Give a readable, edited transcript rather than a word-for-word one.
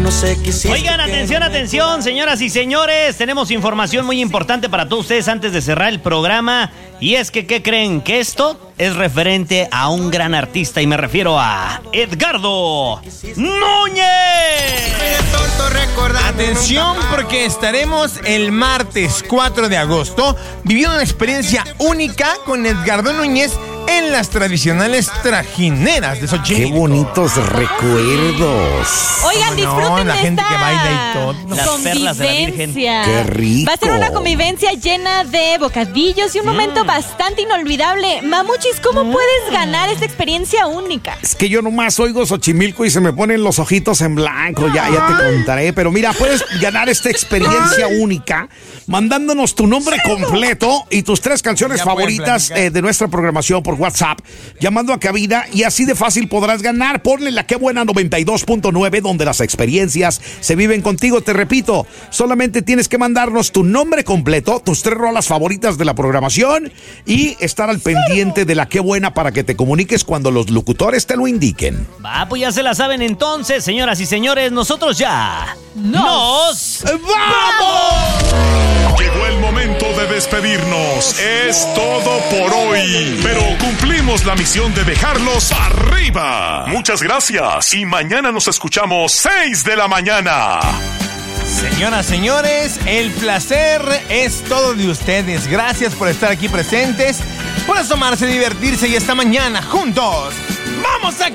no sé qué hiciste. Oigan, atención, señoras y señores. Tenemos información muy importante para todos ustedes antes de cerrar el programa. Y es que, ¿qué creen? Que esto es referente a un gran artista y me refiero a Edgardo Núñez. Atención, porque estaremos el martes 4 de agosto viviendo una experiencia única con Edgardo Núñez en las tradicionales trajineras de Xochimilco. ¡Qué bonitos recuerdos! Oigan, disfruten la de gente esta que baila y todo. Las perlas de la Virgen. ¡Qué rico! Va a ser una convivencia llena de bocadillos y un momento bastante inolvidable. Mamuchis, ¿cómo puedes ganar esta experiencia única? Es que yo nomás oigo Xochimilco y se me ponen los ojitos en blanco. Ya te contaré. Pero mira, puedes ganar esta experiencia única mandándonos tu nombre completo y tus 3 canciones favoritas de nuestra programación por WhatsApp, llamando a cabina, y así de fácil podrás ganar. Ponle la Qué Buena 92.9, donde las experiencias se viven contigo. Te repito, solamente tienes que mandarnos tu nombre completo, tus 3 rolas favoritas de la programación y estar al pendiente de la Qué Buena para que te comuniques cuando los locutores te lo indiquen. Va, pues ya se la saben entonces, señoras y señores, nosotros ya ¡nos ¡vamos! Llegó el momento de despedirnos. Es todo por hoy. Pero cumplimos la misión de dejarlos arriba. Muchas gracias. Y mañana nos escuchamos 6 de la mañana. Señoras, señores, el placer es todo de ustedes. Gracias por estar aquí presentes, por asomarse, divertirse y esta mañana juntos vamos a